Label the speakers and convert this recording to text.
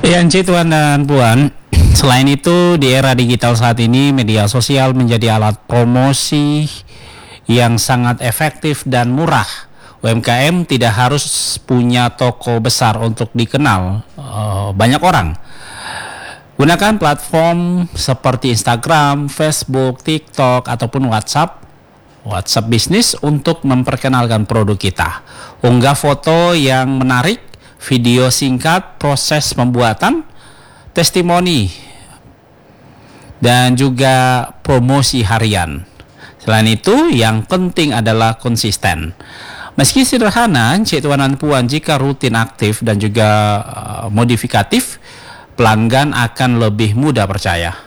Speaker 1: Ya, Tuan dan Puan, selain itu di era digital saat ini media sosial menjadi alat promosi yang sangat efektif dan murah. UMKM tidak harus punya toko besar untuk dikenal banyak orang. Gunakan platform seperti Instagram, Facebook, TikTok, ataupun WhatsApp bisnis untuk memperkenalkan produk kita. Unggah foto yang menarik, video singkat, proses pembuatan, testimoni, dan juga promosi harian. Selain itu, yang penting adalah konsisten. Meski sederhana, Tuan dan Puan, jika rutin aktif dan juga modifikatif, pelanggan akan lebih mudah percaya.